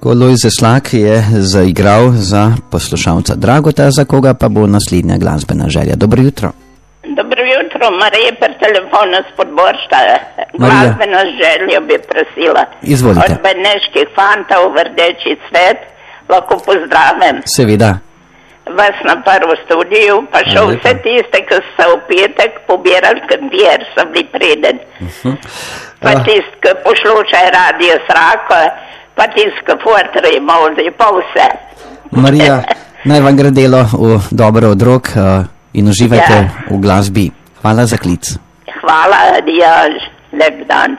Ko Lojze Slak je zaigral za poslušalca Dragota, za koga pa bo naslednja glasbena želja. Dobro jutro. Dobro jutro, Marija per telefonu s Podboršta. Glasbeno željo bi prosila. Izvolite. Od Beneških fantov v Rdeči cvet, lahko pozdravim. Seveda. Vas na prvo studiju, pa še vse tiste, ki so v petek pobirali kempir, so bili preden. Pa tiste, ki poslušajo radio Srako, pa tiste, ki fotre imajo, pa vse. Marija, naj vam gre delo v dobro od rok in uživajte v glasbi. Hvala za klic. Hvala, adijo, lep dan.